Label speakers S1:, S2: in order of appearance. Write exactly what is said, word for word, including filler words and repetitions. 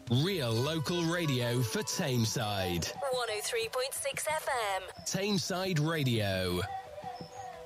S1: Real local radio for Tameside.
S2: one oh three point six F M.
S1: Tameside Radio.